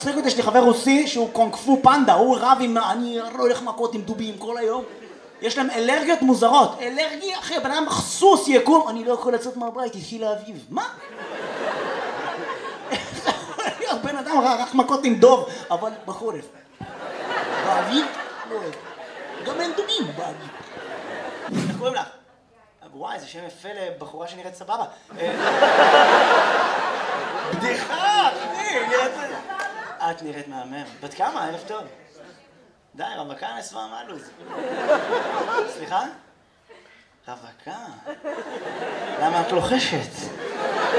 מצחיק אותי, יש לי חבר רוסי שהוא קונג פו פנדה, הוא רב עם, אני לא הולך מכות עם דובים כל היום. יש להם אלרגיות מוזרות. אלרגיה, אחי, בן אדם סוס יקום, אני לא יכול לצאת מהבית, התחיל לאביב. מה? בן אדם רק מכות עם דוב, אבל בחורף. באביב? לא אוהב. גם אין דובים באביב. איך קוראים לך? וואי, זה שם יפה לבחורה שנראית סבבה. בדיחה, אחי, את נראית מהמם. בת כמה? ערב טוב. די, רווקה נסווה מהלוז. סליחה? רווקה? למה את לוחשת?